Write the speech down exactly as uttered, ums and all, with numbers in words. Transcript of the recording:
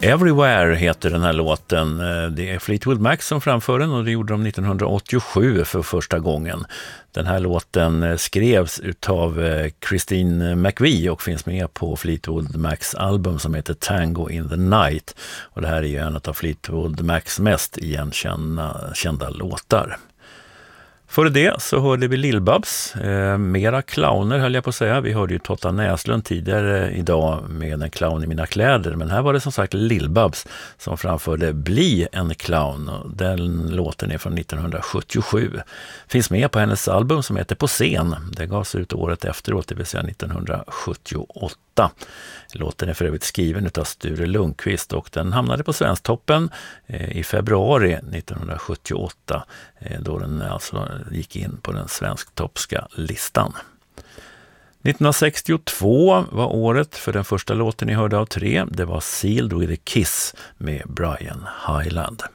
Everywhere heter den här låten. Det är Fleetwood Mac som framför den och det gjorde de nittonhundraåttiosju för första gången. Den här låten skrevs utav Christine McVie och finns med på Fleetwood Macs album som heter Tango in the Night. Och det här är ju en av Fleetwood Macs mest igenkända kända låtar. Före det så hörde vi Lill-Babs, eh, mera clowner höll jag på att säga. Vi hörde ju Totta Näslund tidigare idag med En clown i mina kläder. Men här var det som sagt Lill-Babs som framförde Bli en clown. Den låten är från nittonhundrasjuttiosju. Finns med på hennes album som heter På scen. Det gavs ut året efteråt, det vill säga nittonhundrasjuttioåtta. Låten är för övrigt skriven av Sture Lundqvist och den hamnade på Svensktoppen eh, i februari nittonhundrasjuttioåtta eh, då den alltså gick in på den svensktoppska listan. nittonhundrasextiotvå var året för den första låten ni hörde av tre. Det var Sealed with a Kiss med Brian Hyland.